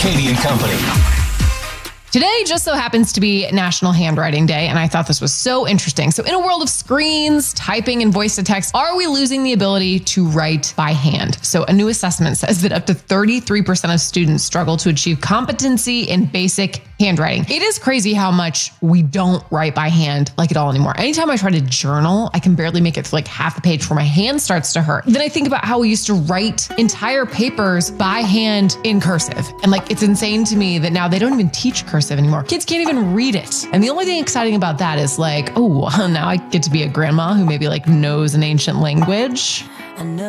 Katie and Company. Today just so happens to be National Handwriting Day, and I thought this was so interesting. So in a world of screens, typing, and voice to text, are we losing the ability to write by hand? So a new assessment says that up to 33% of students struggle to achieve competency in basic handwriting. It is crazy how much we don't write by hand like at all anymore. Anytime I try to journal, I can barely make it through like half a page before my hand starts to hurt. Then I think about how we used to write entire papers by hand in cursive. And like, it's insane to me that now they don't even teach cursive anymore. Kids can't even read it. And the only thing exciting about that is like, oh, now I get to be a grandma who maybe like knows an ancient language.